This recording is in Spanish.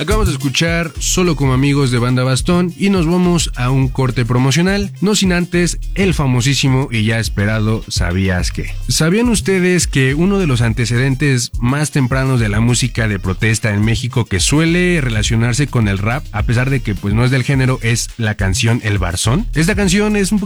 Acabamos de escuchar Solo como amigos de Banda Bastón y nos vamos a un corte promocional, no sin antes el famosísimo y ya esperado ¿Sabías qué? ¿Sabían ustedes que uno de los antecedentes más tempranos de la música de protesta en México que suele relacionarse con el rap, a pesar de que pues no es del género, es la canción El Barzón? Esta canción es un